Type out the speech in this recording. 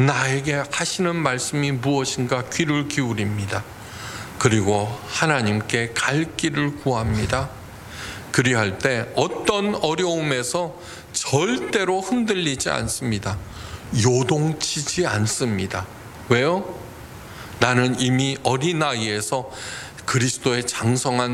나에게 하시는 말씀이 무엇인가 귀를 기울입니다. 그리고 하나님께 갈 길을 구합니다. 그리할 때 어떤 어려움에서 절대로 흔들리지 않습니다. 요동치지 않습니다. 왜요? 나는 이미 어린 나이에서 그리스도의 장성한